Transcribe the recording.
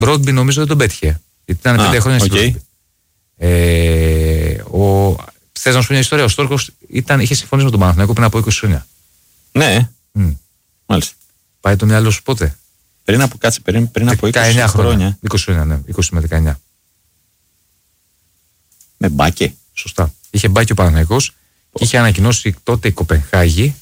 Μπρόντμπι νομίζω δεν τον πέτυχε. Γιατί ήταν 5 χρόνια στην Μπρόντμπι. Θες να σου πει μια ιστορία? Ο Στόρκος είχε συμφωνήσει με τον Παναθηναϊκό πριν από 20 χρόνια. Ναι. Μάλιστα. Πάει το μυαλό σου πότε? Πριν από 20 χρόνια. 20 χρόνια, ναι. 20 με 19. Με Μπάκε. Σωστά. Είχε Μπάκε ο Παναθηναϊκός και είχε ανακοινώσει τότε η Κοπενχάγη